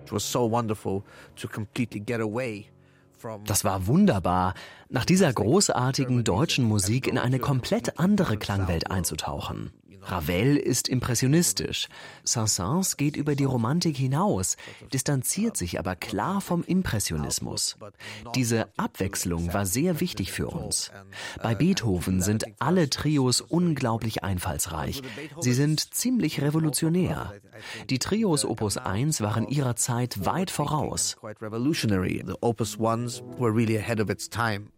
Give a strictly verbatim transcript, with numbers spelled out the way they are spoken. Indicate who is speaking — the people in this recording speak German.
Speaker 1: Das war wunderbar, nach dieser großartigen deutschen Musik in eine komplett andere Klangwelt einzutauchen. Ravel ist impressionistisch, Saint-Saëns geht über die Romantik hinaus, distanziert sich aber klar vom Impressionismus. Diese Abwechslung war sehr wichtig für uns. Bei Beethoven sind alle Trios unglaublich einfallsreich. Sie sind ziemlich revolutionär. Die Trios Opus eins waren ihrer Zeit weit voraus.
Speaker 2: Opus ones were really ahead of its time.